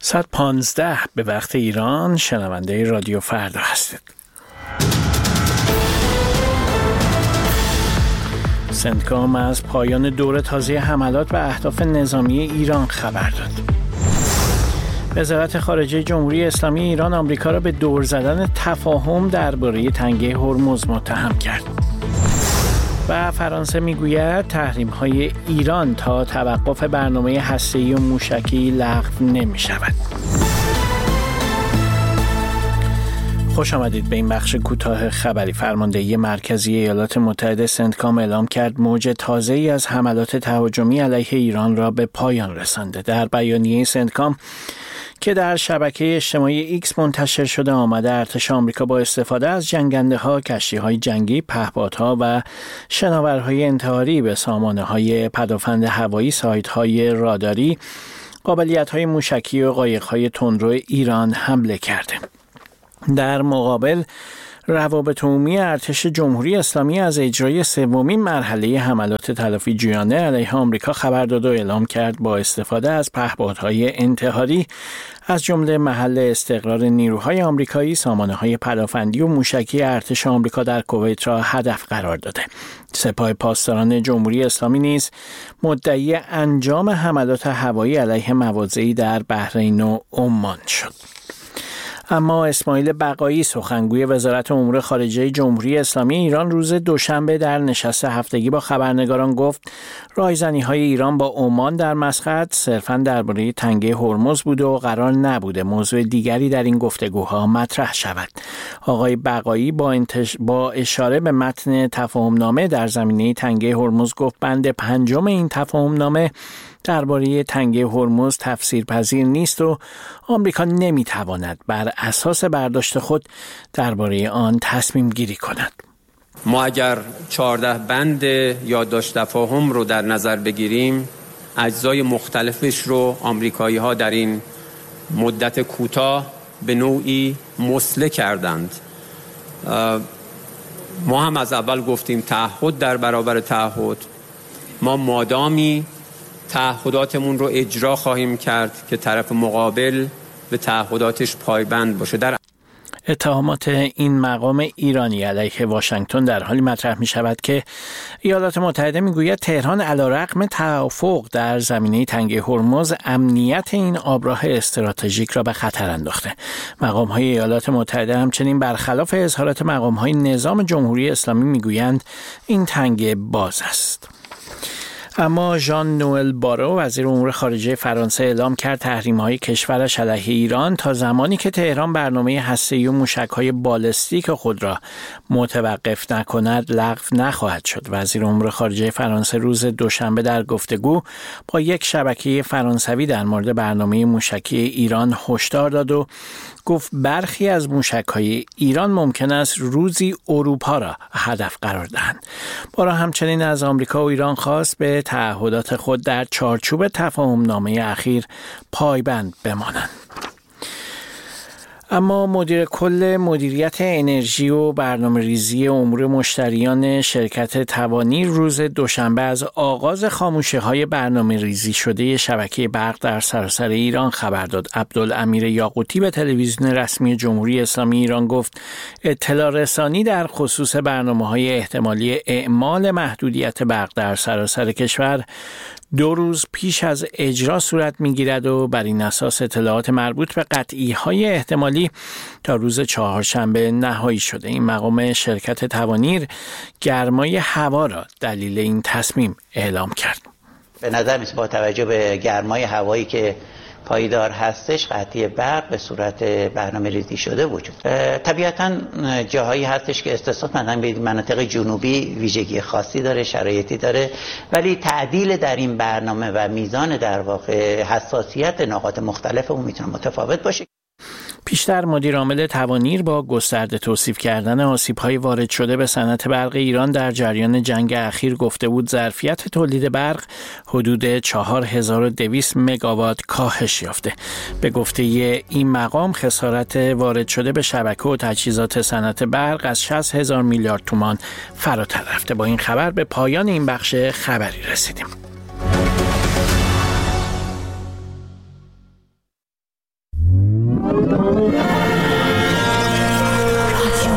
1:15 به وقت ایران شنونده رادیو فردا هستید. سنتکام از پایان دور تازه حملات و اهداف نظامی ایران خبر داد. وزارت خارجه جمهوری اسلامی ایران آمریکا را به دور زدن تفاهم درباره تنگه هرمز متهم کرد. و فرانسه میگوید تحریم‌های ایران تا توقف برنامه هسته‌ای و موشکی لغو نمی‌شود. خوش آمدید به این بخش کوتاه خبری. فرماندهی مرکزی ایالات متحده سنتکام اعلام کرد موج تازه‌ای از حملات تهاجمی علیه ایران را به پایان رسانده. در بیانیه سنتکام که در شبکه اجتماعی ایکس منتشر شده آمده ارتش آمریکا با استفاده از جنگنده‌ها، کشتی‌های جنگی، پهپادها و شناورهای انتحاری به سامانه‌های پدافند هوایی، سایت‌های راداری، قابلیت‌های موشکی و قایق‌های تندرو ایران حمله کرده. در مقابل روابط عمومی ارتش جمهوری اسلامی از اجرای سومین مرحله حملات تلافی جویانه علیه آمریکا خبر داد و اعلام کرد با استفاده از پهپادهای انتحاری از جمله محل استقرار نیروهای آمریکایی، سامانه‌های پدافندی و موشکی ارتش آمریکا در کویت را هدف قرار داده. سپاه پاسداران جمهوری اسلامی نیز مدعی انجام حملات هوایی علیه مواضعی در بحرین و عمان شد. اما اسماعیل بقایی سخنگوی وزارت امور خارجه جمهوری اسلامی ایران روز دوشنبه در نشست هفتگی با خبرنگاران گفت رایزنی‌های ایران با عمان در مسقط صرفاً درباره تنگه هرمز بوده و قرار نبوده موضوع دیگری در این گفتگوها مطرح شود. آقای بقایی با اشاره به متن تفاهمنامه در زمینه تنگه هرمز گفت بند 5 این تفاهمنامه درباره تنگه هرمز تفسیرپذیر نیست و آمریکا نمیتواند بر اساس برداشت خود درباره آن تصمیم گیری کند. ما اگر 14 بند یادداشت تفاهم رو در نظر بگیریم، اجزای مختلفش رو آمریکایی ها در این مدت کوتاه به نوعی مسله کردند. ما هم از اول گفتیم تعهد در برابر تعهد. ما مادامی تعهداتمون رو اجرا خواهیم کرد که طرف مقابل به تعهداتش پایبند باشه. در اتهامات این مقام ایرانی علیه واشنگتن در حالی مطرح می شود که ایالات متحده می گوید تهران علیرغم توافق در زمینه تنگه هرمز امنیت این آبراه استراتژیک را به خطر انداخته. مقام های ایالات متحده همچنین برخلاف اظهارات مقام های نظام جمهوری اسلامی می گویند این تنگه باز است. اما ژان نوئل بارو وزیر امور خارجه فرانسه اعلام کرد تحریم‌های کشورش علیه ایران تا زمانی که تهران برنامه هسته‌ای و موشک‌های بالستیک خود را متوقف نکند لغو نخواهد شد. وزیر امور خارجه فرانسه روز دوشنبه در گفتگو با یک شبکه فرانسوی در مورد برنامه موشکی ایران هشدار داد و گفت برخی از موشک‌های ایران ممکن است روزی اروپا را هدف قرار دهند. بارا همچنین از آمریکا و ایران خواست به تعهدات خود در چارچوب تفاهمنامه اخیر پایبند بمانند. اما مدیر کل مدیریت انرژی و برنامه‌ریزی امور مشتریان شرکت توانیر روز دوشنبه از آغاز خاموشی‌های برنامه‌ریزی شده شبکه برق در سراسر ایران خبر داد. عبدالامیر یاقوتی به تلویزیون رسمی جمهوری اسلامی ایران گفت اطلاع رسانی در خصوص برنامه‌های احتمالی اعمال محدودیت برق در سراسر کشور 2 روز پیش از اجرا صورت می‌گیرد و بر این اساس اطلاعات مربوط به قطعی‌های احتمالی تا روز چهارشنبه نهایی شده. این مقام شرکت توانیر گرمای هوا را دلیل این تصمیم اعلام کرد. به نظر میاد با توجه به گرمای هوایی که پایدار هستش قطعی برق به صورت برنامه ریزی شده وجود. طبیعتاً جاهایی هستش که استثنا به مناطق جنوبی ویژگی خاصی داره، شرایطی داره، ولی تعدیل در این برنامه و میزان در واقع حساسیت نقاط مختلف اون میتونه متفاوت باشه. پیشتر مدیر عامل توانیر با گسترده توصیف کردن آسیب‌های وارد شده به صنعت برق ایران در جریان جنگ اخیر گفته بود ظرفیت تولید برق حدود 4200 مگاوات کاهش یافته. به گفته این مقام خسارت وارد شده به شبکه و تجهیزات صنعت برق از 60,000 میلیارد تومان فراتر رفته. با این خبر به پایان این بخش خبری رسیدیم. مردم